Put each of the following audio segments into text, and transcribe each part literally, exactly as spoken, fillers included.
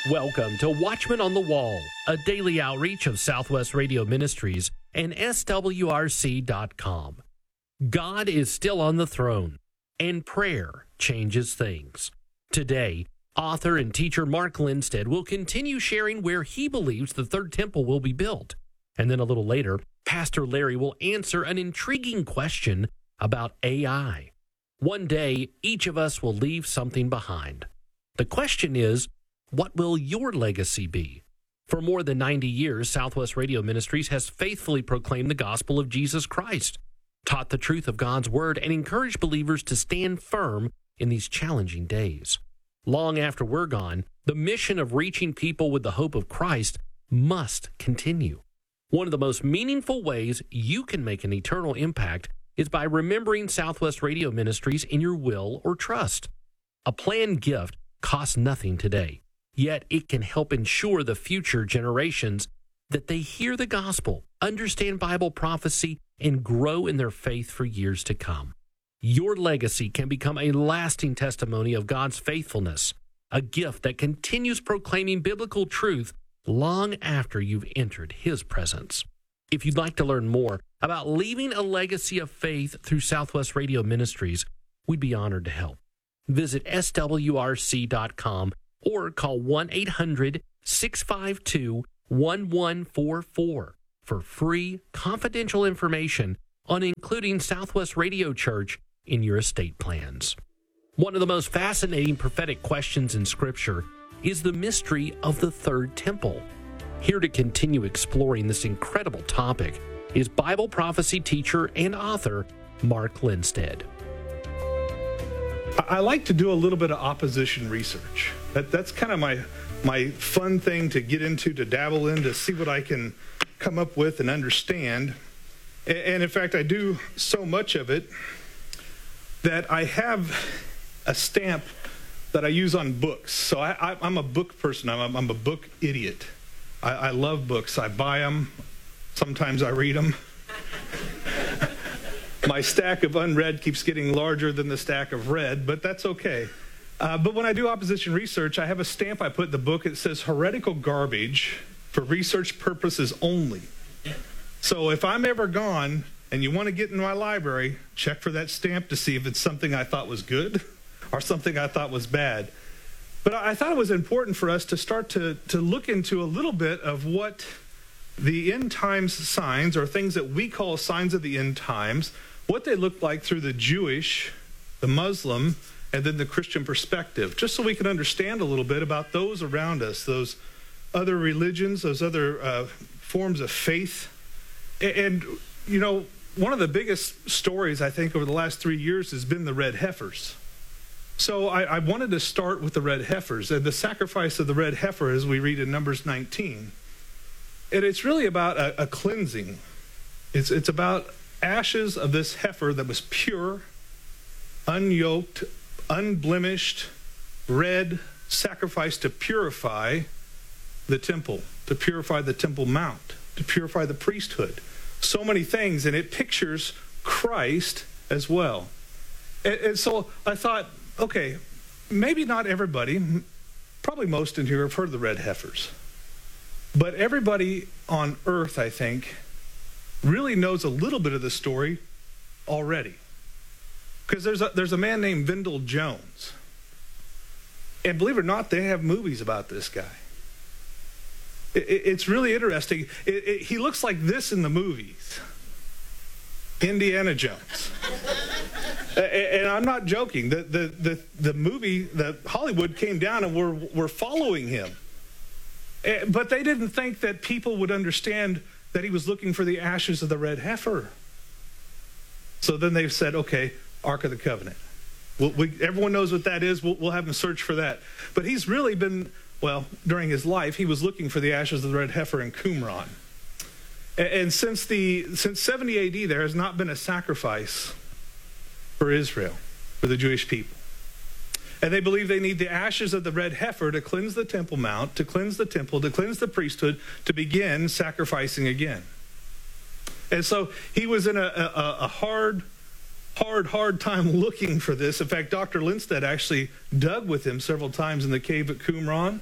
Welcome to Watchman on the Wall, a daily outreach of Southwest Radio Ministries and S W R C dot com. God is still on the throne, and prayer changes things. Today, author and teacher Mark Lindstead will continue sharing where he believes the third temple will be built. And then a little later, Pastor Larry will answer an intriguing question about A I. One day, each of us will leave something behind. The question is, what will your legacy be? For more than ninety years, Southwest Radio Ministries has faithfully proclaimed the gospel of Jesus Christ, taught the truth of God's word, and encouraged believers to stand firm in these challenging days. Long after we're gone, the mission of reaching people with the hope of Christ must continue. One of the most meaningful ways you can make an eternal impact is by remembering Southwest Radio Ministries in your will or trust. A planned gift costs nothing today, yet it can help ensure the future generations that they hear the gospel, understand Bible prophecy, and grow in their faith for years to come. Your legacy can become a lasting testimony of God's faithfulness, a gift that continues proclaiming biblical truth long after you've entered His presence. If you'd like to learn more about leaving a legacy of faith through Southwest Radio Ministries, we'd be honored to help. Visit S W R C dot com or call one eight hundred, six five two, one one four four for free, confidential information on including Southwest Radio Church in your estate plans. One of the most fascinating prophetic questions in Scripture is the mystery of the third temple. Here to continue exploring this incredible topic is Bible prophecy teacher and author Mark Lindstead. I like to do a little bit of opposition research. That, that's kind of my my fun thing to get into, to dabble in, to see what I can come up with and understand. And, and in fact, I do so much of it that I have a stamp that I use on books. So I, I, I'm a book person. I'm, I'm a book idiot. I, I love books. I buy them. Sometimes I read them. My stack of unread keeps getting larger than the stack of read, but that's okay. Uh, but when I do opposition research, I have a stamp I put in the book. It says heretical garbage for research purposes only. So if I'm ever gone and you want to get in my library, check for that stamp to see if it's something I thought was good or something I thought was bad. But I thought it was important for us to start to, to look into a little bit of what the end times signs, or things that we call signs of the end times, what they look like through the Jewish, the Muslim, and then the Christian perspective, just so we can understand a little bit about those around us, those other religions, those other uh, forms of faith. And, and, you know, one of the biggest stories, I think, over the last three years has been the red heifers. So I, I wanted to start with the red heifers and the sacrifice of the red heifer, as we read in Numbers nineteen. And it's really about a, a cleansing. It's, it's about ashes of this heifer that was pure, unyoked, unblemished, red, sacrificed to purify the temple, to purify the Temple Mount, to purify the priesthood. So many things, and it pictures Christ as well. And, and so I thought, okay, maybe not everybody, probably most in here have heard of the red heifers. But everybody on earth, I think, really knows a little bit of the story already. Because there's a, there's a man named Vendell Jones. And believe it or not, they have movies about this guy. It, it, it's really interesting. It, it, he looks like this in the movies. Indiana Jones. and, and I'm not joking. The, the, the, the movie, the Hollywood came down and were, were following him. But they didn't think that people would understand that he was looking for the ashes of the red heifer. So then they said, okay, Ark of the Covenant. We'll, we, everyone knows what that is. We'll, we'll have him search for that. But he's really been, well, during his life, he was looking for the ashes of the red heifer in Qumran. And, and since the since seventy A D, there has not been a sacrifice for Israel, for the Jewish people. And they believe they need the ashes of the red heifer to cleanse the Temple Mount, to cleanse the temple, to cleanse the priesthood, to begin sacrificing again. And so he was in a, a, a hard, hard, hard time looking for this. In fact, Doctor Lindstead actually dug with him several times in the cave at Qumran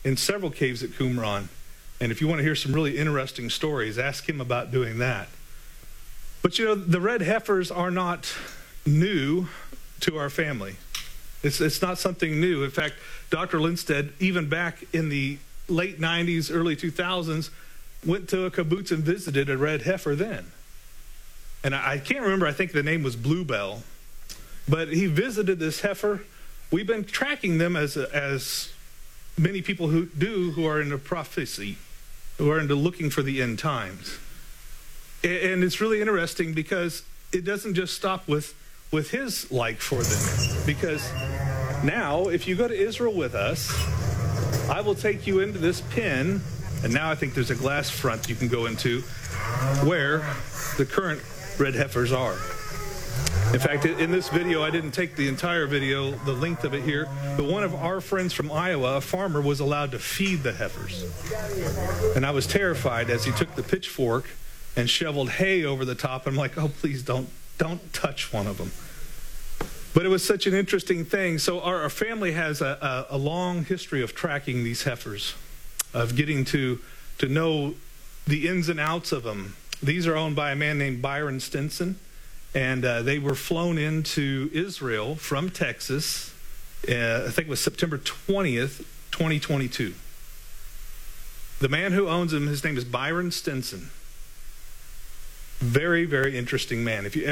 in several caves at Qumran. And if you want to hear some really interesting stories, ask him about doing that. But you know, the red heifers are not new to our family. It's, it's not something new. In fact, Doctor Lindstedt, even back in the late nineties, early two thousands, went to a kibbutz and visited a red heifer then. And I, I can't remember, I think the name was Bluebell. But he visited this heifer. We've been tracking them as, as many people who do who are into prophecy, who are into looking for the end times. And it's really interesting because it doesn't just stop with, with his like for them. Because now, if you go to Israel with us, I will take you into this pen, and now I think there's a glass front you can go into, where the current red heifers are. In fact, in this video, I didn't take the entire video, the length of it here, but one of our friends from Iowa, a farmer, was allowed to feed the heifers. And I was terrified as he took the pitchfork and shoveled hay over the top. I'm like, oh, please don't, don't touch one of them. But it was such an interesting thing. So our, our family has a, a, a long history of tracking these heifers, of getting to, to know the ins and outs of them. These are owned by a man named Byron Stinson. And uh, they were flown into Israel from Texas, uh, I think it was September twentieth, twenty twenty-two. The man who owns them, his name is Byron Stinson. Very, very interesting man. If you